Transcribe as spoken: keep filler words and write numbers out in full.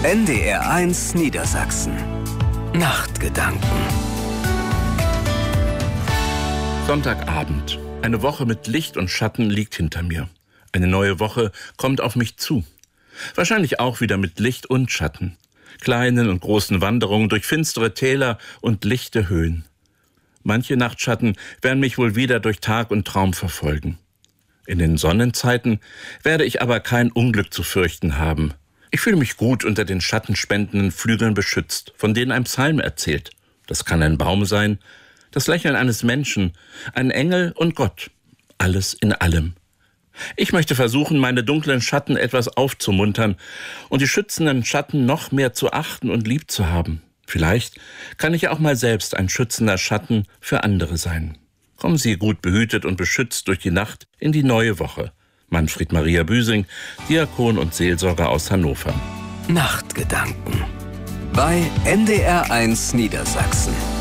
N D R eins Niedersachsen. Nachtgedanken. Sonntagabend. Eine Woche mit Licht und Schatten liegt hinter mir. Eine neue Woche kommt auf mich zu. Wahrscheinlich auch wieder mit Licht und Schatten. Kleinen und großen Wanderungen durch finstere Täler und lichte Höhen. Manche Nachtschatten werden mich wohl wieder durch Tag und Traum verfolgen. In den Sonnenzeiten werde ich aber kein Unglück zu fürchten haben. Ich fühle mich gut unter den schattenspendenden Flügeln beschützt, von denen ein Psalm erzählt. Das kann ein Baum sein, das Lächeln eines Menschen, ein Engel und Gott. Alles in allem. Ich möchte versuchen, meine dunklen Schatten etwas aufzumuntern und die schützenden Schatten noch mehr zu achten und lieb zu haben. Vielleicht kann ich auch mal selbst ein schützender Schatten für andere sein. Kommen Sie gut behütet und beschützt durch die Nacht in die neue Woche. Manfred Maria Büsing, Diakon und Seelsorger aus Hannover. Nachtgedanken bei N D R eins Niedersachsen.